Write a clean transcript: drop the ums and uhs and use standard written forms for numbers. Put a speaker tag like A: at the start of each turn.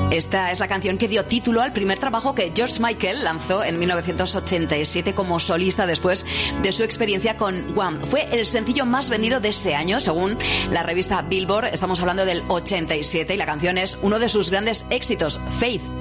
A: Esta es la canción que dio título al primer trabajo que George Michael lanzó en 1987 como solista después de su experiencia con Wham. Fue el sencillo más vendido de ese año, según la revista Billboard. Estamos hablando del 87 y la canción es uno de sus grandes éxitos, Faith.